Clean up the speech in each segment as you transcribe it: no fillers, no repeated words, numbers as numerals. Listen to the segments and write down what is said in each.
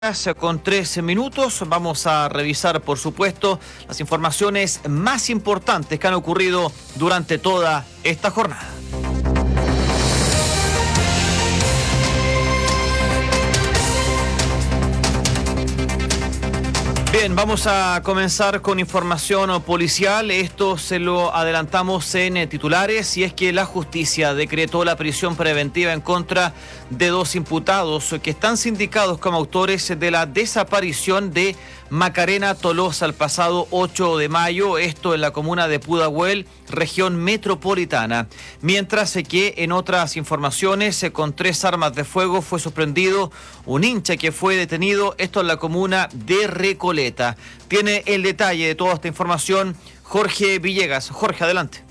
Con 13 minutos vamos a revisar, por supuesto, las informaciones más importantes que han ocurrido durante toda esta jornada. Bien, vamos a comenzar con información policial. Esto se lo adelantamos en titulares, y es que la justicia decretó la prisión preventiva en contra de 2 imputados que están sindicados como autores de la desaparición de Macarena Tolosa el pasado 8 de mayo, esto en la comuna de Pudahuel, región metropolitana. Mientras que en otras informaciones, con 3 armas de fuego fue sorprendido un hincha que fue detenido, esto en la comuna de Recoleta. Tiene el detalle de toda esta información Jorge Villegas. Jorge, adelante.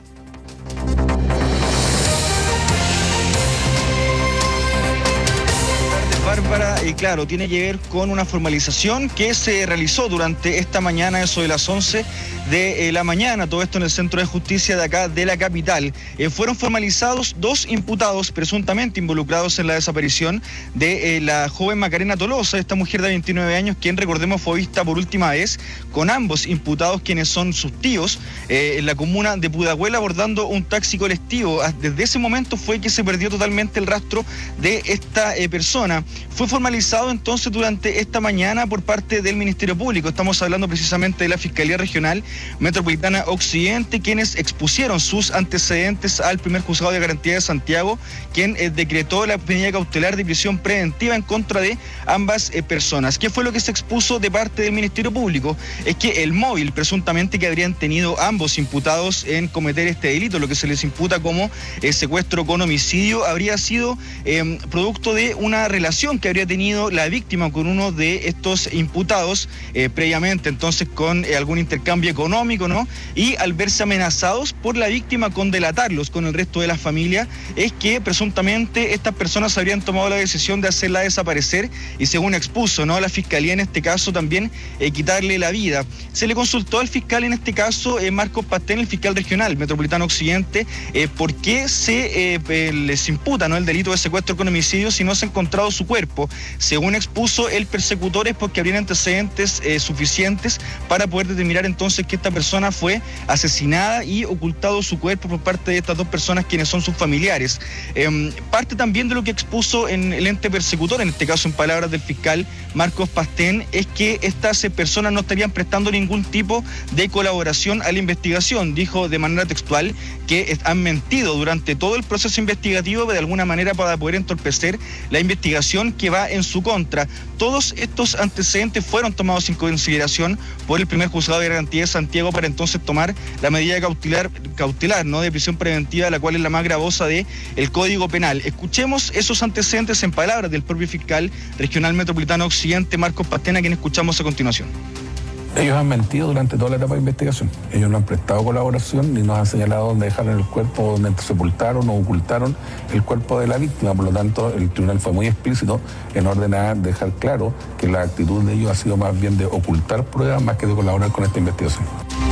Bárbara, y claro, tiene que ver con una formalización que se realizó durante esta mañana, eso de las 11 de la mañana, todo esto en el Centro de Justicia de acá, de la capital. Fueron formalizados 2 imputados presuntamente involucrados en la desaparición de la joven Macarena Tolosa, esta mujer de 29 años, quien, recordemos, fue vista por última vez con ambos imputados, quienes son sus tíos, en la comuna de Pudahuel, abordando un taxi colectivo. Desde ese momento fue que se perdió totalmente el rastro de esta persona. Fue formalizado entonces durante esta mañana por parte del Ministerio Público. Estamos hablando precisamente de la Fiscalía Regional Metropolitana Occidente, quienes expusieron sus antecedentes al primer juzgado de garantía de Santiago, quien decretó la medida cautelar de prisión preventiva en contra de ambas personas. ¿Qué fue lo que se expuso de parte del Ministerio Público? Es que el móvil presuntamente que habrían tenido ambos imputados en cometer este delito, lo que se les imputa como secuestro con homicidio, habría sido producto de una relación que habría tenido la víctima con uno de estos imputados previamente, entonces con algún intercambio económico, ¿no? Y al verse amenazados por la víctima con delatarlos con el resto de la familia, es que presuntamente estas personas habrían tomado la decisión de hacerla desaparecer y, según expuso, ¿no?, la Fiscalía en este caso también quitarle la vida. Se le consultó al fiscal en este caso, Marcos Pastén, el fiscal regional Metropolitano Occidente, por qué se les imputa, ¿no?, el delito de secuestro con homicidio si no se ha encontrado su cuerpo. Según expuso el persecutor, es porque habrían antecedentes suficientes para poder determinar entonces que esta persona fue asesinada y ocultado su cuerpo por parte de estas 2 personas quienes son sus familiares. Parte también de lo que expuso en el ente persecutor, en este caso en palabras del fiscal Marcos Pastén, es que estas personas no estarían prestando ningún tipo de colaboración a la investigación. Dijo de manera textual que han mentido durante todo el proceso investigativo de alguna manera para poder entorpecer la investigación que va en su contra. Todos estos antecedentes fueron tomados en consideración por el primer juzgado de garantía de Santiago para entonces tomar la medida cautelar, ¿no?, de prisión preventiva, la cual es la más gravosa del Código Penal. Escuchemos esos antecedentes en palabras del propio fiscal regional metropolitano Occidente, Marcos Pastén, a quien escuchamos a continuación. Ellos han mentido durante toda la etapa de investigación. Ellos no han prestado colaboración ni nos han señalado dónde dejaron el cuerpo, dónde sepultaron o ocultaron el cuerpo de la víctima. Por lo tanto, el tribunal fue muy explícito en ordenar, dejar claro que la actitud de ellos ha sido más bien de ocultar pruebas más que de colaborar con esta investigación.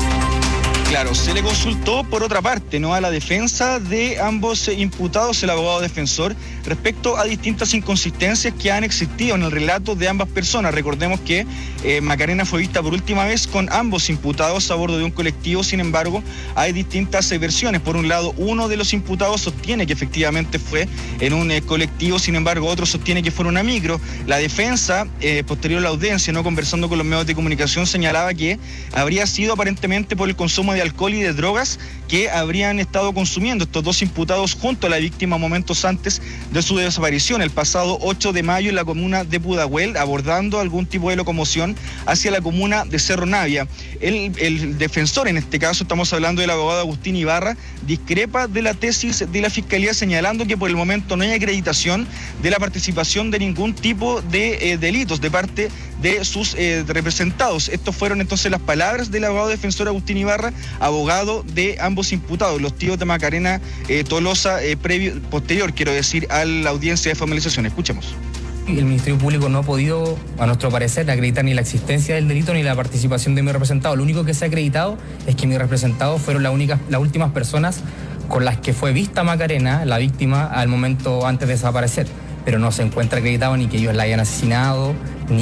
Claro, se le consultó por otra parte, ¿no?, a la defensa de ambos imputados, el abogado defensor, respecto a distintas inconsistencias que han existido en el relato de ambas personas. Recordemos que Macarena fue vista por última vez con ambos imputados a bordo de un colectivo. Sin embargo, hay distintas versiones. Por un lado, uno de los imputados sostiene que efectivamente fue en un colectivo, sin embargo, otro sostiene que fue en una micro. La defensa, posterior a la audiencia, ¿no?, conversando con los medios de comunicación, señalaba que habría sido aparentemente por el consumo de alcohol y de drogas que habrían estado consumiendo estos 2 imputados junto a la víctima momentos antes de su desaparición el pasado 8 de mayo en la comuna de Pudahuel, abordando algún tipo de locomoción hacia la comuna de Cerro Navia. El defensor, en este caso estamos hablando del abogado Agustín Ibarra, discrepa de la tesis de la Fiscalía, señalando que por el momento no hay acreditación de la participación de ningún tipo de delitos de parte de sus representados. Estos fueron entonces las palabras del abogado defensor Agustín Ibarra, abogado de ambos imputados, los tíos de Macarena Tolosa, posterior, quiero decir, a la audiencia de formalización. Escuchemos. El Ministerio Público no ha podido, a nuestro parecer, acreditar ni la existencia del delito ni la participación de mi representado. Lo único que se ha acreditado es que mis representados fueron las últimas personas con las que fue vista Macarena, la víctima, al momento antes de desaparecer. pero no se encuentra acreditado ni que ellos la hayan asesinado,